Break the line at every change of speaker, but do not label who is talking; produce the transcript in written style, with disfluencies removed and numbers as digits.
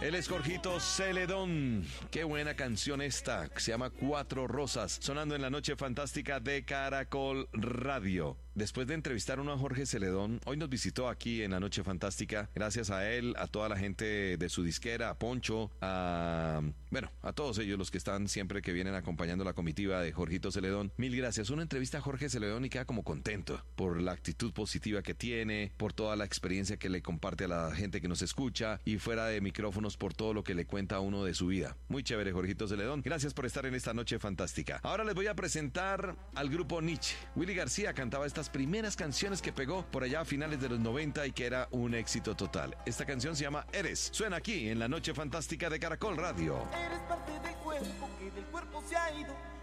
Él es Jorgito Celedón. Qué buena canción esta, que se llama Cuatro Rosas, sonando en la noche fantástica de Caracol Radio. Después de entrevistar a Jorge Celedón, hoy nos visitó aquí en la noche fantástica. Gracias a él, a toda la gente de su disquera, a Poncho, a todos ellos los que están siempre que vienen acompañando la comitiva de Jorgito Celedón. Mil gracias. Una entrevista a Jorge Celedón y queda como contento por la actitud positiva que tiene, por toda la experiencia que le comparte a la gente que nos escucha y fuera de micrófonos por todo lo que le cuenta a uno de su vida. Muy chévere, Jorgito Celedón. Gracias por estar en esta noche fantástica. Ahora les voy a presentar al grupo Nietzsche. Willy García cantaba estas primeras canciones que pegó por allá a finales de los 90 y que era un éxito total. Esta canción se llama Eres. Suena aquí en la noche fantástica de Caracol Radio.
Eres parte del cuerpo que del cuerpo se ha ido.